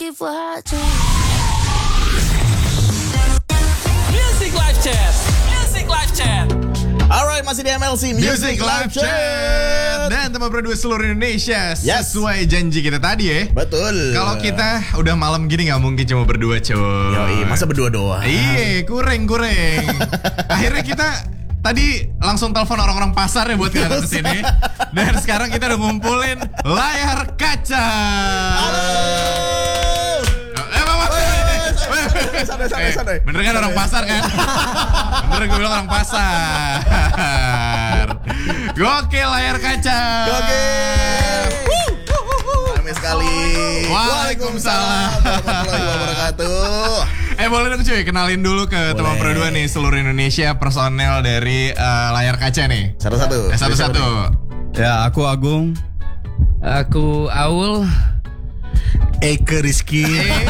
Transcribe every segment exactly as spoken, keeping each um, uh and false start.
Music Live Chat. Music Live Chat. Alright, masih di M L C Music, Music Live Chat. Chat. Dan teman berdua seluruh Indonesia. Yes. Sesuai janji kita tadi ya. Betul. Kalau kita udah malam gini gak mungkin cuma berdua cuy. Yoi, masa berdua doang. Iya, kurang-kurang. Akhirnya kita tadi langsung telepon orang-orang pasar ya buat datang ke sini. Dan sekarang kita udah ngumpulin layar kaca. Halo. Eh, Mama. Santai, santai, santai. Eh, bener kan orang pasar kan? Bener gue bilang orang pasar. Gokil layar kaca. Gokil. Rame sekali. Waalaikumsalam warahmatullahi wabarakatuh. Eh boleh dong cuy, kenalin dulu ke teman berdua nih seluruh Indonesia personel dari uh, layar kaca nih. Satu-satu. Eh, satu-satu. Ya, aku Agung. Aku Aul. Eke Rizky.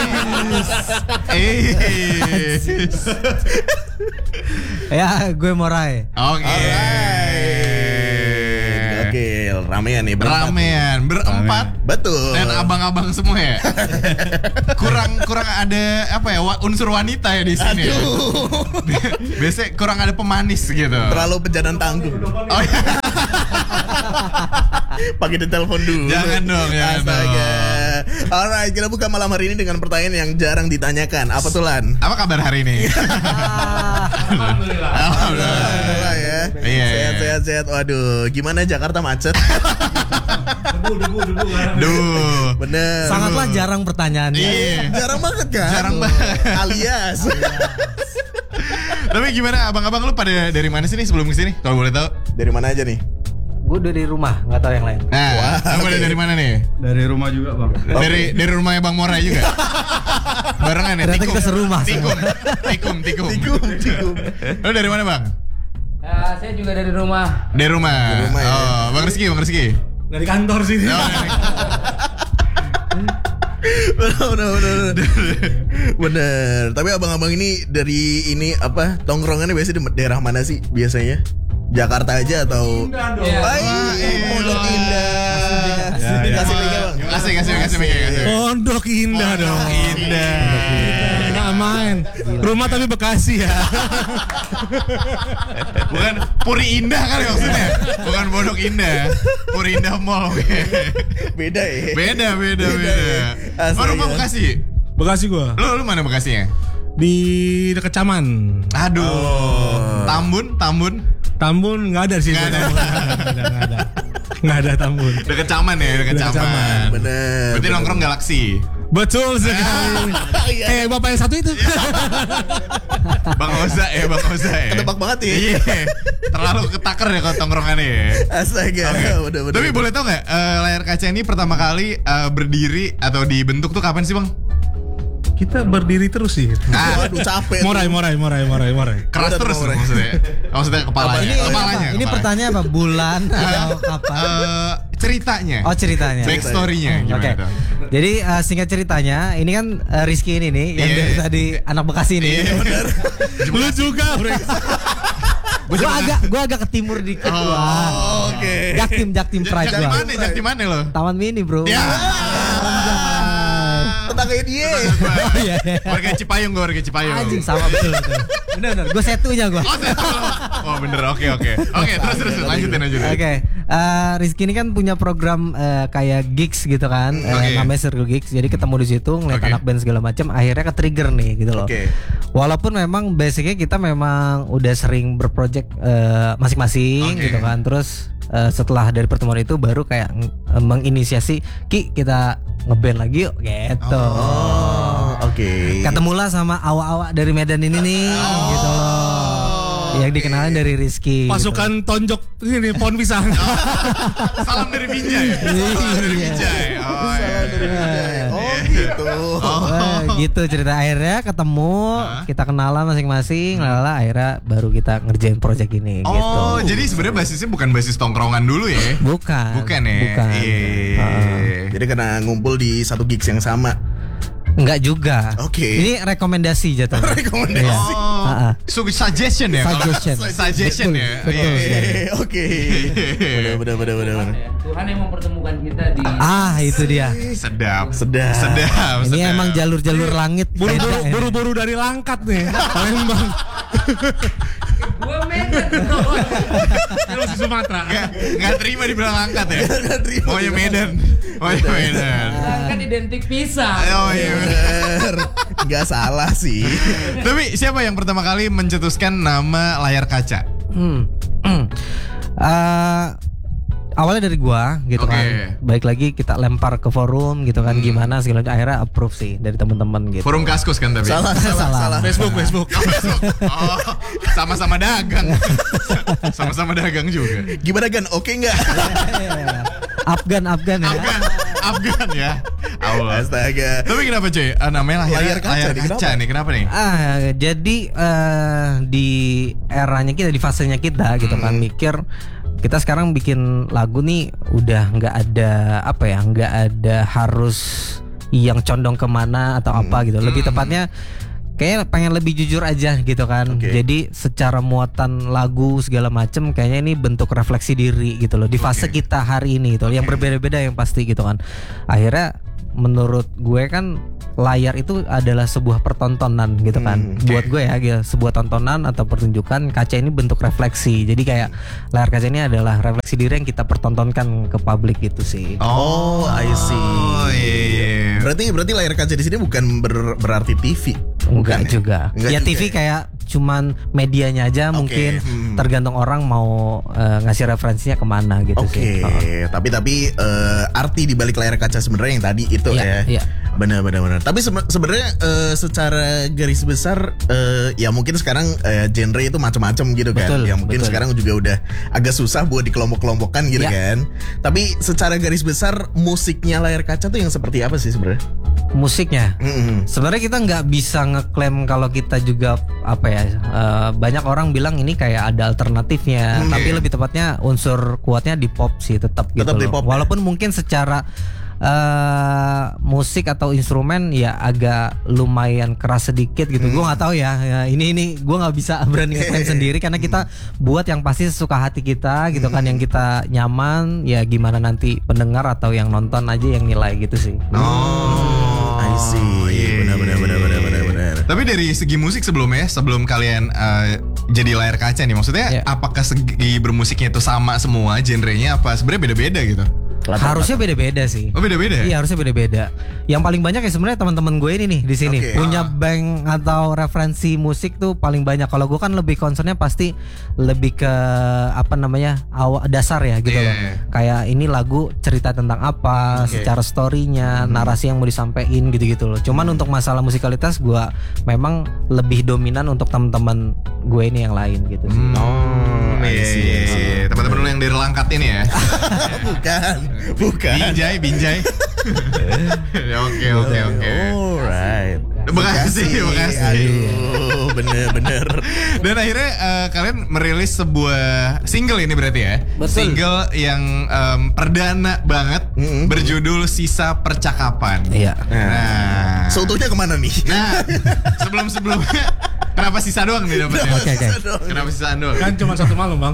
Eh. Ya, gue Morai. Oke. Oke, ramean nih berempat. Ramean berempat. Betul. Dan abang-abang semua ya. kurang kurang ada apa ya wa- unsur wanita ya di sini. Ya. Biasanya kurang ada pemanis gitu. Terlalu pejanan tangguh. Oh iya. Pakai ditelepon dulu. Jangan dong, jangan Astaga. dong. Alright, kita buka malam hari ini dengan pertanyaan yang jarang ditanyakan. Apa tuh Lan? Apa kabar hari ini? Alhamdulillah. Alhamdulillah ya. Iya. Sehat, sehat, sehat. Waduh, gimana Jakarta macet? Duh. Bener. Sangatlah jarang pertanyaannya. Iya. Jarang banget kan? Jarang banget. Alias. Tapi gimana abang-abang lu pada dari mana sih nih sebelum kesini? Kalau boleh tahu. Dari mana aja nih? Gue dari rumah, nggak tahu yang lain. Nah, Wah, lu pada oke. dari mana nih? Dari rumah juga bang. Dari dari rumahnya Bang Morai juga. Barengan ya. Ternyata Tikum. kita serumah. Tikum, tikum, tikum. Tikum, tikum. Lu dari mana Bang? Uh, saya juga dari rumah. Dari rumah. Dari rumah, ya. Oh, Bang Rizky, Bang Rizky. Dari kantor sih. Oh, dari- Bener, bener, bener. Bener. Tapi abang-abang ini dari ini apa? Tongkrongannya biasanya di daerah mana sih biasanya? Jakarta aja atau? Iya. Ay, Pondok Indah. Kasih lagi bang. Kasih, kasih, kasih, kasih, kasih. Pondok Indah dong. Indah. Nggak main. Rumah tapi Bekasi ya. Bukan Puri Indah kali maksudnya. Bukan Pondok Indah. Puri Indah Mall. Beda ya. Beda, beda, Beda, beda. ya. Asli, Oh, rumah ya. Bekasi. Bekasi gua. Lu lu mana Bekasinya? Di dekat Caman. Aduh. Oh. Tambun, Tambun. Tambun nggak ada sih. Nggak ada. Nggak ada. Nggak ada. Nggak ada Tambun. Deket Caman ya, deket Deket Caman. Caman. Bener. Berarti bener. nongkrong Galaksi. Betul sekali. Iya. Eh, bapak yang satu itu. Bang Oza ya, Bang Oza ya. Ketebak banget ya. Iya. Terlalu ketaker ya kalau tongkrongannya ya. Astaga. Bener, bener, Tapi bener. boleh tau nggak eh, layar kaca ini pertama kali eh, berdiri atau dibentuk tuh kapan sih Bang? Kita berdiri terus sih. Ah, Waduh capek. Morai, morai, morai, morai, morai. keras Udah, terus Bang, tuh maksudnya. Maksudnya kepalanya. Ini kepalanya. apa? Ini kepalanya. pertanyaan apa? Bulan atau kapan? Eh, ceritanya. Oh ceritanya. Backstory-nya Oke. gimana tuh? Jadi uh, singkat ceritanya, ini kan uh, Rizky ini nih yang Iya. dari tadi anak Bekasi nih. Iya benar. Lu juga, Bre. Gua agak gua agak ke timur dikit gua. Oh, Oke. Jaktim Jaktim Pride Jak di gua. mana? Jak di mana lo? Taman Mini, Bro. Ya. Tetangganya dia. Iya. Warga Cipayung gue, warga Cipayung. Anjing sama betul betul. Bener bener, gue setunya gue. Oh, saya tahu. Oh, bener. Oke, oke. Oke, terus terus lanjutin lanjutin. Oke, eh, Rizky ini kan punya program eh, kayak gigs gitu kan, eh, Oke. namanya Circle Gigs. Jadi ketemu di situ ngeliat Oke. anak band segala macam, akhirnya ke trigger nih gitu loh. Oke. Walaupun memang basicnya kita memang udah sering berproject eh, masing-masing Oke. gitu kan. Terus eh, setelah dari pertemuan itu baru kayak eh, menginisiasi Ki kita ngeband lagi yuk gitu. Oh, oke. Ketemulah sama awak-awak dari Medan ini nih gitu loh. Yang dikenalin dari Rizky. Pasukan tonjok ini pohon pisang. Salam dari Binjai. Salam dari Binjai. Oh, iya. Salam dari Binjai. Oh gitu. Wah, gitu cerita akhirnya ketemu, kita kenalan masing-masing, lala akhirnya baru kita ngerjain project ini gitu. Oh, jadi sebenarnya basisnya bukan basis tongkrongan dulu ya? Bukan. Bukan ya? Bukan. Iya. Heeh. Jadi karena ngumpul di satu gigs yang sama. Enggak juga. Oke. Ini rekomendasi jatuhnya. Rekomendasi. Oh, Ah, ah. so, suggestion ya? kalau- Suggestion. Suggestion Betul, ya? betul. Iya, iya. Eh, Oke. Bener bener bener bener. bener. Tuhan yang mempertemukan kita di Ah, itu dia. Sedap. Sedap. Sedap. Ini sedap. emang jalur-jalur langit. Buru-buru Beda ini. buru-buru dari Langkat nih. Palembang. gua Medan. Dia masih Sumatera. Nggak, nggak terima dibilang angkat ya? Nggak terima. Maunya Medan. Maunya Medan. Kan identik pisah. Oh iya. Bener. Nggak salah sih. Tapi siapa yang pertama kali mencetuskan nama layar kaca? Hmm. Hmm. Eh, awalnya dari gua gitu Oke. kan. Baik lagi kita lempar ke forum gitu kan, gimana segala macam, akhirnya approve sih dari teman-teman gitu. Forum Kaskus kan tapi? Salah salah Salah. salah. Facebook, Facebook. Oh, Facebook. Oh, sama-sama dagang. Sama-sama dagang juga. Gimana Gan? Oke nggak? Afgan, Afgan ya. Afgan, Afgan ya. Allah. Astaga. Tapi kenapa cuy? Ah, namanya layar, Layar kaca layar nih, kaca kenapa? nih. Kenapa nih? Ah, jadi eh, di eranya kita, di fasenya kita gitu kan, mikir kita sekarang bikin lagu nih udah nggak ada apa ya, nggak ada harus yang condong kemana atau apa gitu. Lebih tepatnya kayak pengen lebih jujur aja gitu kan. Oke. Jadi secara muatan lagu segala macem kayaknya ini bentuk refleksi diri gitu loh di fase Oke. kita hari ini gitu. Yang berbeda-beda yang pasti gitu kan. Akhirnya menurut gue kan layar itu adalah sebuah pertontonan gitu kan. Hmm, Buat gue ya gitu, sebuah tontonan atau pertunjukan, kaca ini bentuk refleksi. Jadi kayak layar kaca ini adalah refleksi diri yang kita pertontonkan ke publik gitu sih. Oh, I see. Oh iya. iya. Berarti berarti layar kaca di sini bukan ber- berarti T V. Enggak Bukan ya? juga. Enggak ya juga T V ya? kayak cuman medianya aja, Oke, mungkin hmm. tergantung orang mau eh, ngasih referensinya kemana gitu Oke, sih. Oh. tapi tapi eh, arti di balik layar kaca sebenarnya yang tadi itu Iya, ya. iya. Benar benar benar. Tapi sebe- sebenarnya eh, secara garis besar eh, ya mungkin sekarang eh, genre itu macam-macam gitu kan. Betul, Ya mungkin betul. sekarang juga udah agak susah buat dikelompok-kelompokkan gitu Iya. kan. Tapi secara garis besar musiknya layar kaca tuh yang seperti apa sih sebenarnya? Musiknya Mm-mm. sebenarnya kita nggak bisa ngeklaim kalau kita juga apa ya, eh, banyak orang bilang ini kayak ada alternatifnya, Hmm. tapi lebih tepatnya unsur kuatnya di pop sih tetap gitu Tetap di loh. pop ya? Walaupun mungkin secara eh, musik atau instrumen ya agak lumayan keras sedikit gitu. Hmm. Gue nggak tahu ya, ya. Ini ini gue nggak bisa berani ngeklaim sendiri karena kita buat yang pasti sesuka hati kita gitu kan, yang kita nyaman. Ya gimana nanti pendengar atau yang nonton aja yang nilai gitu sih. Oh, I see. iya. Benar benar benar benar benar benar. Tapi dari segi musik sebelumnya, sebelum kalian eh, jadi layar kaca nih, maksudnya Iya. apakah segi bermusiknya itu sama semua genrenya, apa sebenarnya beda-beda gitu? Harusnya beda-beda sih. Oh beda-beda ya? Iya, harusnya beda-beda. Yang paling banyak ya sebenarnya teman-teman gue ini nih di sini Oke. punya bank atau referensi musik tuh paling banyak. Kalau gue kan lebih concernnya pasti lebih ke apa namanya awal dasar ya gitu Iya. loh. Kayak ini lagu cerita tentang apa, Oke. secara storynya, narasi yang mau disampaikan gitu-gitu loh. Cuman untuk masalah musikalitas gue memang lebih dominan untuk teman-teman gue ini yang lain gitu sih. Oh, I iya, see, iya, I see. iya. Teman-teman lu yang dari Langkat ini ya? Bukan, bukan. Binjai, Binjai. Ya, Oke, oke, oke. Alright. Makasih, makasih. Aduh, bener-bener. Dan akhirnya eh, kalian merilis sebuah single ini berarti ya? Betul. Single yang em, perdana banget, Mm-mm. berjudul Sisa Percakapan. Iya. Nah, Seutuhnya kemana nih? nah sebelum-sebelumnya kenapa sisa doang nih dapetnya? Oke, oke. Kenapa sisaan doang? Kan cuma satu malam bang.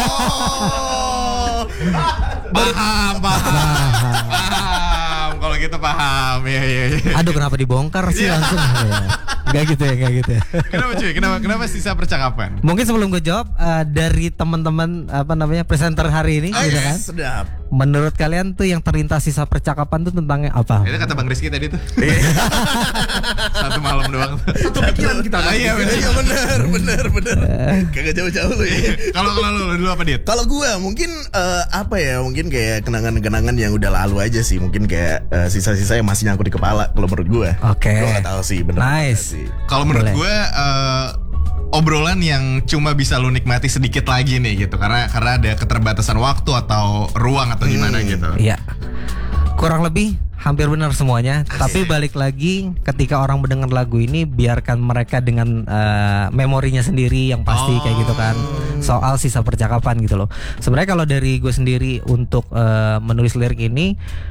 Oh, Paham, paham, paham. Kalau gitu paham, ya, ya, ya. Aduh, kenapa dibongkar sih langsung? Ya. Gak gitu ya, gak gitu ya. Kenapa cuy? Kenapa, kenapa sisa percakapan? Mungkin sebelum gue jawab, eh, dari teman-teman apa namanya presenter hari ini, ah, gitu yes, kan? sedap. Menurut kalian tuh yang terlintas sisa percakapan tuh tentang apa? Itu kata Bang Rizky tadi tuh. Satu malam doang. Satu pikiran kita. Ah, iya bener. Iya bener, bener, bener. Kagak jauh-jauh lu ya. Kalau kalau lu, lu dulu apa Dit? Kalau gue mungkin eh, apa ya, mungkin kayak kenangan-kenangan yang udah lalu aja sih. Mungkin kayak eh, sisa-sisa yang masih nyangkut di kepala kalau menurut gue. Oke. Gue gak tahu sih bener. Nice. sih. Kalau menurut Boleh. gue eh, obrolan yang cuma bisa lu nikmati sedikit lagi nih gitu, karena karena ada keterbatasan waktu atau ruang atau gimana gitu. Iya. Kurang lebih hampir benar semuanya. Tapi balik lagi, ketika orang mendengar lagu ini, biarkan mereka dengan eh, memorinya sendiri yang pasti kayak gitu kan. Soal sisa percakapan gitu loh. Sebenarnya kalau dari gue sendiri untuk eh, menulis lirik ini,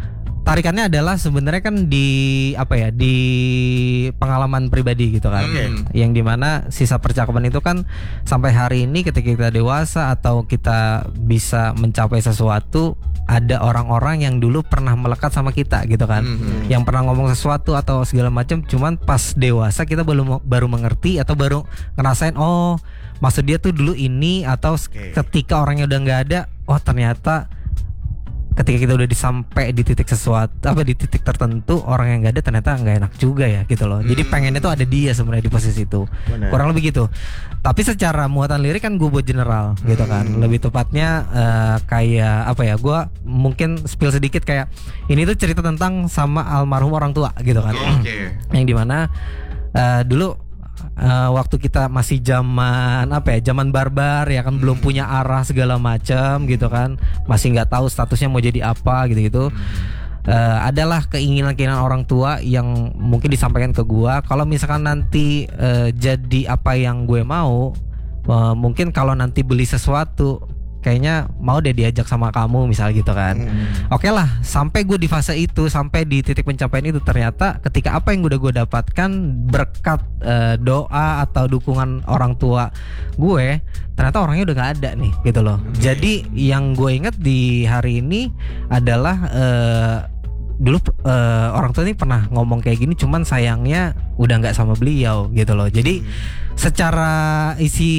tarikannya adalah sebenarnya kan di apa ya di pengalaman pribadi gitu kan, Oke. yang dimana sisa percakapan itu kan sampai hari ini ketika kita dewasa atau kita bisa mencapai sesuatu, ada orang-orang yang dulu pernah melekat sama kita gitu kan, Hmm. yang pernah ngomong sesuatu atau segala macam, cuman pas dewasa kita baru baru mengerti atau baru ngerasain oh maksud dia tuh dulu ini, atau Oke. ketika orangnya udah nggak ada, oh ternyata ketika kita udah disampai di titik sesuatu apa di titik tertentu, orang yang nggak ada ternyata nggak enak juga ya gitu loh. Jadi pengennya tuh ada dia sebenarnya di posisi itu. Benar. Kurang lebih gitu. Tapi secara muatan lirik kan gue buat general gitu kan. Lebih tepatnya eh, kayak apa ya? Gue mungkin spill sedikit kayak ini tuh cerita tentang sama almarhum orang tua gitu kan. Oke. Yang dimana eh, dulu Uh, waktu kita masih zaman apa ya, zaman barbar ya kan, belum punya arah segala macam gitu kan, masih nggak tahu statusnya mau jadi apa gitu gitu. Uh, adalah keinginan-keinginan orang tua yang mungkin disampaikan ke gua, kalau misalkan nanti uh, jadi apa yang gue mau, uh, mungkin kalau nanti beli sesuatu kayaknya mau deh diajak sama kamu misal gitu kan. Oke lah, sampai gue di fase itu, sampai di titik pencapaian itu, ternyata ketika apa yang udah gue dapatkan berkat eh, doa atau dukungan orang tua gue, ternyata orangnya udah nggak ada nih gitu loh. Jadi yang gue inget di hari ini adalah eh, dulu eh, orang tua ini pernah ngomong kayak gini, cuman sayangnya udah nggak sama beliau gitu loh. Jadi secara isi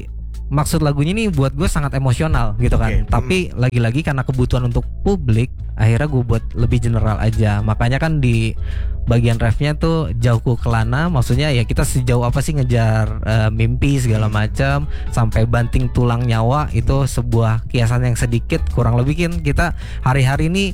maksud lagunya ini buat gue sangat emosional gitu kan. Oke. Tapi lagi-lagi karena kebutuhan untuk publik, akhirnya gue buat lebih general aja. Makanya kan di bagian refnya tuh jauhku kelana, maksudnya ya kita sejauh apa sih ngejar eh, mimpi segala macam sampai banting tulang nyawa, itu sebuah kiasan yang sedikit kurang lebih kan kita hari-hari ini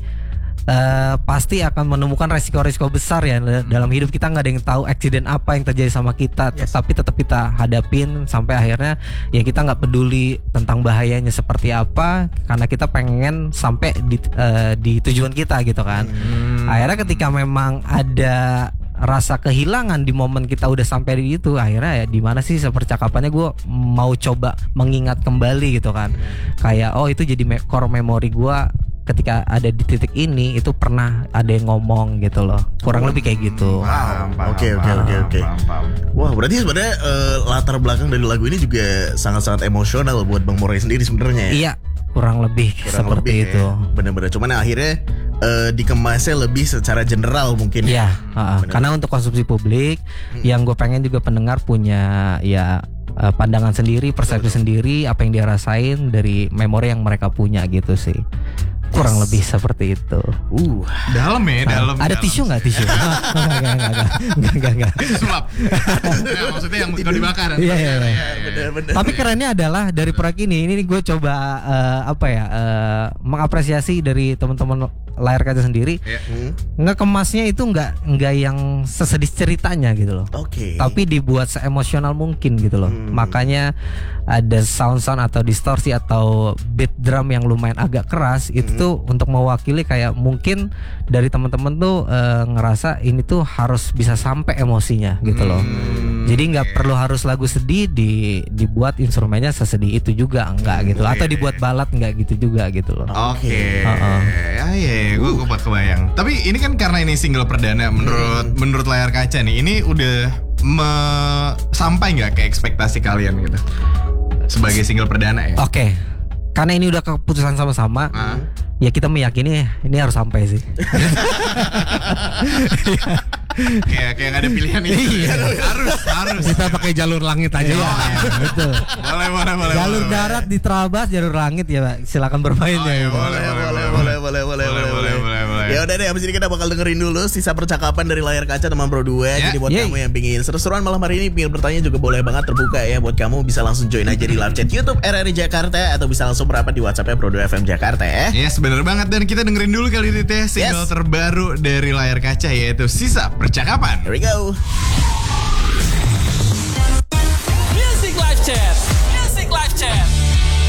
Uh, pasti akan menemukan resiko-resiko besar ya dalam hidup kita. Nggak ada yang tahu eksiden apa yang terjadi sama kita, Yes. tapi tetap kita hadapin sampai akhirnya ya kita nggak peduli tentang bahayanya seperti apa, karena kita pengen sampai di, uh, di tujuan kita gitu kan. Akhirnya ketika memang ada rasa kehilangan di momen kita udah sampai di itu, akhirnya ya di mana sih sepercakapannya gue mau coba mengingat kembali gitu kan, kayak oh itu jadi me- core memory gue ketika ada di titik ini, itu pernah ada yang ngomong gitu loh, kurang lebih kayak gitu. Paham, paham, Oke, oke, paham, oke, oke. paham, paham. Wah, berarti sebenarnya eh, latar belakang dari lagu ini juga sangat-sangat emosional buat Bang Moray sendiri sebenarnya ya. Iya, kurang lebih Kurang seperti lebih itu. ya. Bener-bener. Cuman akhirnya eh, dikemasnya lebih secara general mungkin Iya, ya. uh, Bener. karena untuk konsumsi publik, yang gue pengen juga pendengar punya ya uh, pandangan sendiri, persepsi sendiri, apa yang dia rasain dari memori yang mereka punya gitu sih. Kurang lebih seperti itu. Uh, Dalam ya, dalam. Ada dalam. tisu nggak tisu? Enggak, enggak, enggak, enggak, enggak, enggak. Sulap. Ya, maksudnya yang kalau dibakar. Iya, iya, iya. bener-bener. Tapi kerennya adalah dari proyek ini, ini gue coba eh, apa ya eh, mengapresiasi dari teman-teman layar kaca sendiri. Iya. Hmm, Ngekemasnya itu nggak nggak yang sesedih ceritanya gitu loh. Oke. Tapi dibuat seemosional mungkin gitu loh. Hmm. Makanya ada sound-sound atau distorsi atau beat drum yang lumayan agak keras, itu Hmm. tuh untuk mewakili kayak mungkin dari teman-teman tuh eh, ngerasa ini tuh harus bisa sampai emosinya gitu loh. Hmm, Jadi nggak oke. perlu harus lagu sedih di dibuat instrumennya sesedih itu juga enggak gitu loh. Atau Oke. dibuat balad enggak gitu juga gitu loh. Oke, Uh-uh. ya ya, gue gue buat kebayang. Tapi ini kan karena ini single perdana, menurut menurut layar kaca nih, ini udah me- sampai nggak ke ekspektasi kalian gitu sebagai single perdana ya? Oke. Karena ini udah keputusan sama-sama, Ah. ya kita meyakini ini harus sampai sih. Kayak kayak nggak ada pilihan ini. harus harus. Kita pakai jalur langit aja. Iya, betul. Boleh boleh boleh. Jalur boleh, darat di Trabas, jalur langit ya, Pak. Silakan bermain Oh, ya. iya, Pak. boleh, boleh, boleh, boleh, boleh, boleh, Boleh, boleh, boleh, boleh. Ya udah deh, abis ini kita bakal dengerin dulu sisa percakapan dari layar kaca teman Pro dua. Ya. Jadi buat Yeay. kamu yang pingin seru-seruan malam hari ini, pingin bertanya juga boleh banget, terbuka ya buat kamu. Bisa langsung join aja di live chat YouTube R R I Jakarta, atau bisa langsung merapat di WhatsAppnya Pro dua F M Jakarta ya. Yes, bener banget. Dan kita dengerin dulu kali ini teh single Yes. terbaru dari layar kaca, yaitu Sisa Percakapan. Here we go.